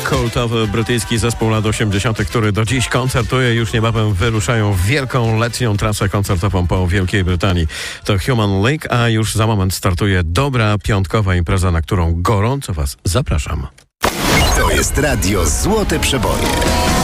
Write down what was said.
kultowy brytyjski zespół lat 80., który do dziś koncertuje, już niebawem wyruszają w wielką letnią trasę koncertową po Wielkiej Brytanii. To Human League, a już za moment startuje dobra piątkowa impreza, na którą gorąco Was zapraszam. To jest radio Złote Przeboje.